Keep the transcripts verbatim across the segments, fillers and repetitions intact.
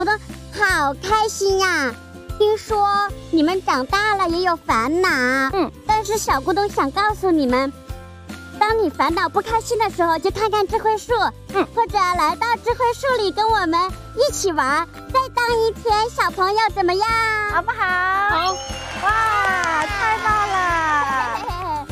我都好开心呀！听说你们长大了也有烦恼，嗯，但是小咕咚想告诉你们，当你烦恼不开心的时候，就看看智慧树，嗯，或者来到智慧树里跟我们一起玩，再当一天小朋友怎么样？好不好？ 好！ 哇，太棒了！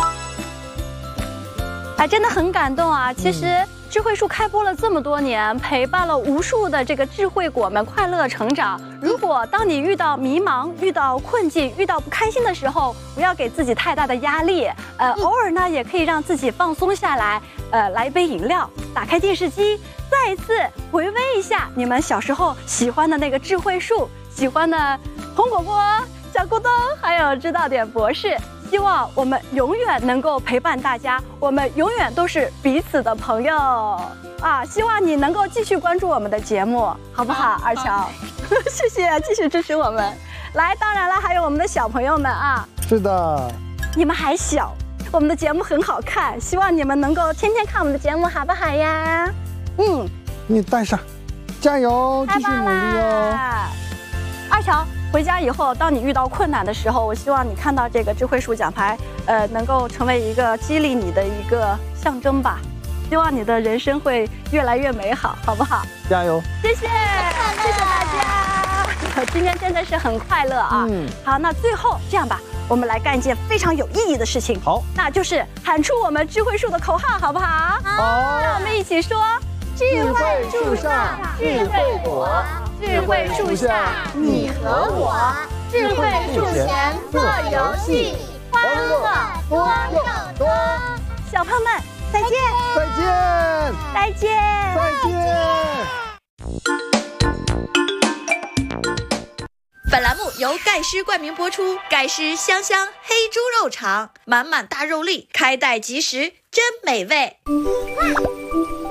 哎，真的很感动啊！其实。嗯智慧树开播了这么多年，陪伴了无数的这个智慧果们快乐成长。如果当你遇到迷茫、遇到困境、遇到不开心的时候，不要给自己太大的压力。呃，偶尔呢，也可以让自己放松下来。呃，来一杯饮料，打开电视机，再一次回味一下你们小时候喜欢的那个智慧树，喜欢的红果果、小咕咚，还有知道点博士。希望我们永远能够陪伴大家，我们永远都是彼此的朋友啊！希望你能够继续关注我们的节目，好不好，二乔？谢谢，继续支持我们。来，当然了，还有我们的小朋友们啊！ 是的， 你们还小，我们的节目很好看，希望你们能够天天看我们的节目，好不好呀？嗯， 你带上，加油，继续努力哦！ 二乔。回家以后，当你遇到困难的时候，我希望你看到这个智慧树奖牌，呃，能够成为一个激励你的一个象征吧。希望你的人生会越来越美好，好不好？ 加油！ 谢谢，谢谢大家。今天真的是很快乐啊。嗯。好，那最后这样吧，我们来干一件非常有意义的事情。 好， 那就是喊出我们智慧树的口号，好不好？ 好。 让我们一起说： 智慧树上，智慧果。 智慧树下，你和我；智慧树前做游戏，欢乐多又多。小朋友们，再见！ 再见！ 再见！ 再见！ 本栏目由盖狮冠名播出，盖狮香香黑猪肉肠，满满大肉粒，开袋即食，真美味。